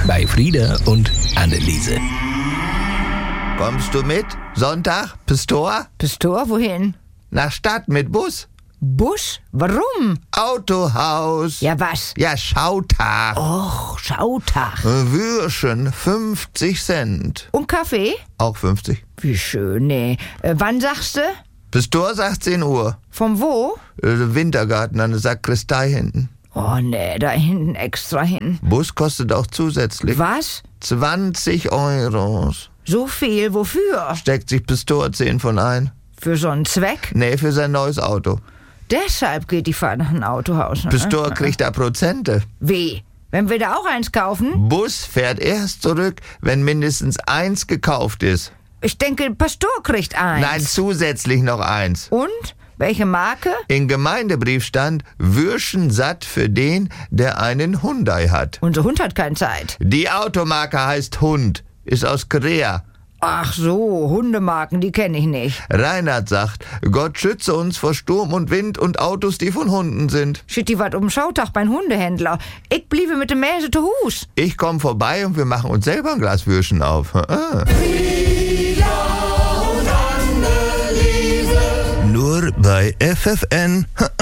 bei Frieda und Anneliese. Kommst du mit? Sonntag? Pistor? Pistor, wohin? Nach Stadt mit Bus? Bus? Warum? Autohaus. Ja, was? Ja, Schautag. Och, Schautag. Würschen, 50 Cent. Und Kaffee? Auch 50. Wie schön, nee. Wann sagst du? Pistor sagt 10 Uhr. Von wo? Wintergarten an der Sakristei hinten. Oh, nee, da hinten extra hin. Bus kostet auch zusätzlich. Was? 20 Euros. So viel? Wofür? Steckt sich Pistor 10 von ein. Für so einen Zweck? Nee, für sein neues Auto. Deshalb geht die Fahrt nach einem Autohaus. Ne? Pistor kriegt da Prozente. Wie? Wenn wir da auch eins kaufen? Bus fährt erst zurück, wenn mindestens 1 gekauft ist. Ich denke, Pastor kriegt eins. Nein, zusätzlich noch 1. Und? Welche Marke? Im Gemeindebrief stand, Würschen satt für den, der einen Hyundai hat. Unser Hund hat keine Zeit. Die Automarke heißt Hund, ist aus Korea. Ach so, Hundemarken, die kenne ich nicht. Reinhard sagt, Gott schütze uns vor Sturm und Wind und Autos, die von Hunden sind. Shit, die wat um Schautag beim Hundehändler. Ich bliebe mit dem Mäse zu Hus. Ich komm vorbei und wir machen uns selber ein Glas Würschen auf. Nur bei FFN.